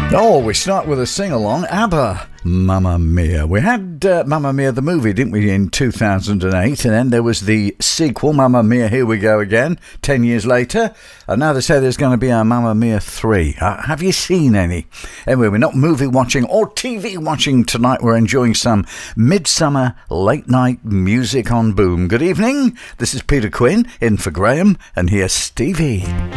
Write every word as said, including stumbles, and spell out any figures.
Oh, we start with a sing-along. ABBA, Mamma Mia. We had uh, Mamma Mia the movie, didn't we, in two thousand eight, and then there was the sequel, Mamma Mia, Here We Go Again, ten years later, and now they say there's going to be a Mamma Mia three. Uh, have you seen any? Anyway, we're not movie watching or T V watching tonight. We're enjoying some midsummer late-night music on Boom. Good evening, this is Peter Quinn, in for Graham, and here's Stevie.